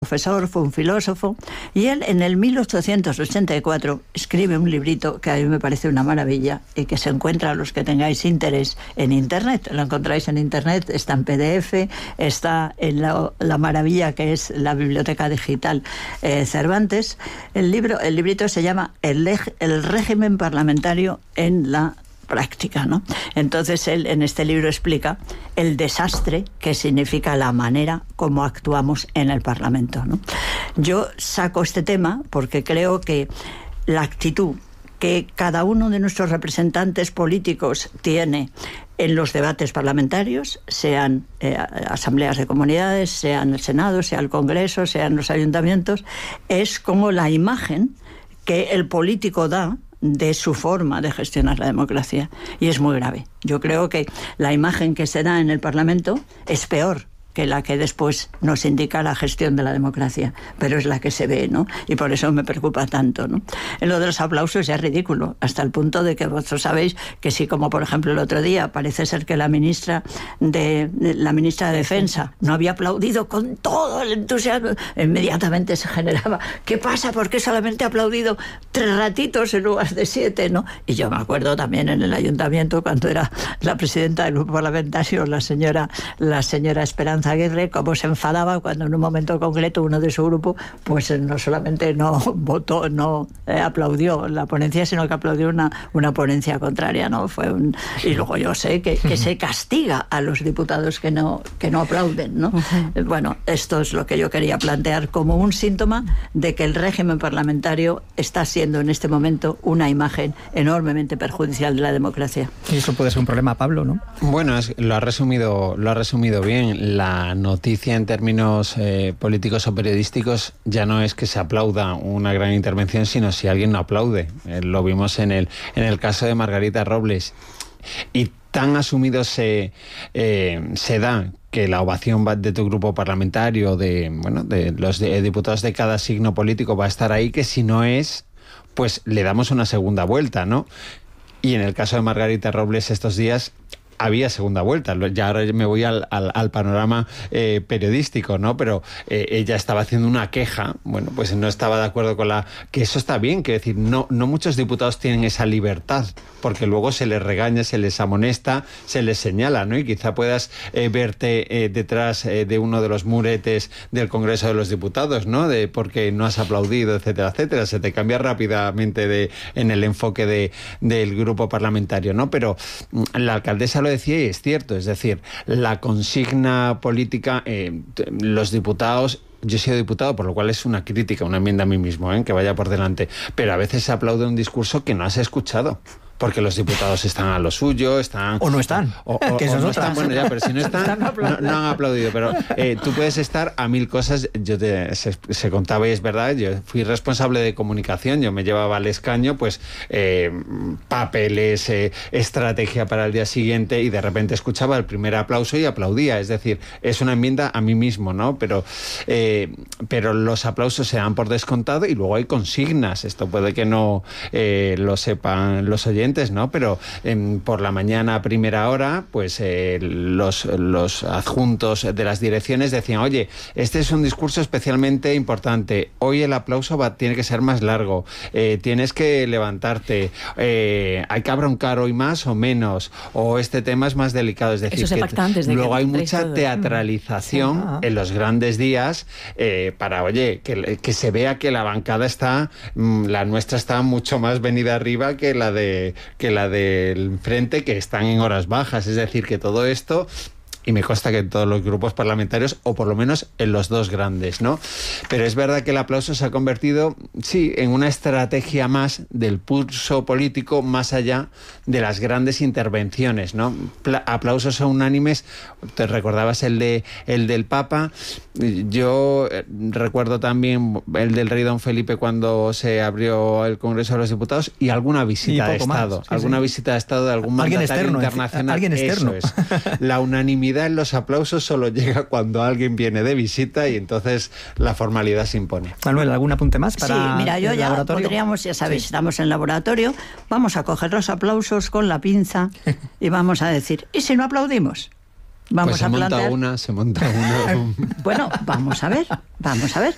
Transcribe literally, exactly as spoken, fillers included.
profesor, fue un filósofo, y él en el mil ochocientos ochenta y cuatro escribe un librito que a mí me parece una maravilla y que se encuentra a los que tengáis interés en Internet. Lo encontráis en Internet, está en P D F, está en la, la maravilla que es la biblioteca digital eh, Cervantes. El libro, el librito se llama El, el régimen parlamentario en la práctica, ¿no? Entonces él en este libro explica el desastre que significa la manera como actuamos en el Parlamento, ¿no? Yo saco este tema porque creo que la actitud que cada uno de nuestros representantes políticos tiene en los debates parlamentarios, sean eh, asambleas de comunidades, sean el Senado, sea el Congreso, sean los ayuntamientos, es como la imagen que el político da de su forma de gestionar la democracia. Y es muy grave. Yo creo que la imagen que se da en el Parlamento es peor que la que después nos indica la gestión de la democracia, pero es la que se ve, ¿no? Y por eso me preocupa tanto, ¿no? En lo de los aplausos ya es ridículo, hasta el punto de que vosotros sabéis que si, como por ejemplo el otro día, parece ser que la ministra de, de la ministra de Defensa no había aplaudido con todo el entusiasmo, inmediatamente se generaba, ¿qué pasa? ¿Por qué solamente ha aplaudido tres ratitos en lugar de siete, ¿no? Y yo me acuerdo también en el ayuntamiento, cuando era la presidenta del grupo parlamentario, la señora, la señora Esperanza Aguirre, cómo se enfadaba cuando en un momento concreto uno de su grupo pues no solamente no votó, no eh, aplaudió la ponencia, sino que aplaudió una, una ponencia contraria, ¿no? Fue un, y luego yo sé que, que se castiga a los diputados que no, que no aplauden, ¿no? Uh-huh. Bueno, esto es lo que yo quería plantear como un síntoma de que el régimen parlamentario está siendo en este momento una imagen enormemente perjudicial de la democracia. Y eso puede ser un problema, Pablo, ¿no? Bueno, es, lo ha resumido, lo ha resumido bien. La La noticia en términos eh, políticos o periodísticos ya no es que se aplauda una gran intervención, sino si alguien no aplaude. Eh, lo vimos en el, en el caso de Margarita Robles. Y tan asumido se, eh, se da que la ovación de tu grupo parlamentario, de, bueno, de los de, diputados de cada signo político va a estar ahí, que si no es, pues le damos una segunda vuelta, ¿no? Y en el caso de Margarita Robles estos días había segunda vuelta. Ya ahora me voy al, al, al panorama eh, periodístico, ¿no? Pero eh, ella estaba haciendo una queja, bueno, pues no estaba de acuerdo con la... Que eso está bien, que decir, no, no muchos diputados tienen esa libertad, porque luego se les regaña, se les amonesta, se les señala, ¿no? Y quizá puedas eh, verte eh, detrás eh, de uno de los muretes del Congreso de los Diputados, ¿no? De porque no has aplaudido, etcétera, etcétera. Se te cambia rápidamente de, en el enfoque de, del grupo parlamentario, ¿no? Pero la alcaldesa lo decía y es cierto, es decir, la consigna política, eh, los diputados... Yo he sido diputado, por lo cual es una crítica, una enmienda a mí mismo, ¿eh? Que vaya por delante. Pero a veces se aplaude un discurso que no has escuchado. Porque los diputados están a lo suyo, están... O no están. O, o, que o no están. Bueno, ya, pero si no están, no, no han aplaudido. Pero eh, tú puedes estar a mil cosas. Yo te, se, se contaba y es verdad, yo fui responsable de comunicación, yo me llevaba al escaño, pues, eh, papeles, eh, estrategia para el día siguiente, y de repente escuchaba el primer aplauso y aplaudía. Es decir, es una enmienda a mí mismo, ¿no? Pero, eh, pero los aplausos se dan por descontado y luego hay consignas. Esto puede que no eh, lo sepan los oyentes, ¿no? Pero eh, por la mañana a primera hora, pues eh, los, los adjuntos de las direcciones decían, oye, este es un discurso especialmente importante, hoy el aplauso va, tiene que ser más largo, eh, tienes que levantarte, eh, hay que abroncar hoy más o menos, o este tema es más delicado. Es decir, que de luego que hay mucha todo. teatralización sí, ah. en los grandes días eh, para, oye, que, que se vea que la bancada está, la nuestra está mucho más venida arriba que la de que la del frente, que están en horas bajas. Es decir, que todo esto, y me consta que en todos los grupos parlamentarios, o por lo menos en los dos grandes, ¿no? Pero es verdad que el aplauso se ha convertido, sí, en una estrategia más del pulso político, más allá de las grandes intervenciones, ¿no? Pla- aplausos unánimes. Te recordabas el de el del Papa. Yo eh, recuerdo también el del rey Don Felipe cuando se abrió el Congreso de los Diputados, y alguna visita de Estado, sí, alguna sí. visita de Estado de algún alguien mandatario externo, internacional. Alguien externo. Eso es. La unanimidad en los aplausos solo llega cuando alguien viene de visita, y entonces la formalidad se impone. Manuel, ¿algún apunte más para Sí, mira, yo el ya laboratorio? podríamos, ya sabéis, sí. estamos en laboratorio, vamos a coger los aplausos con la pinza y vamos a decir, ¿y si no aplaudimos? Vamos pues se a monta plantear... una, se monta una. Bueno, vamos a ver, vamos a ver.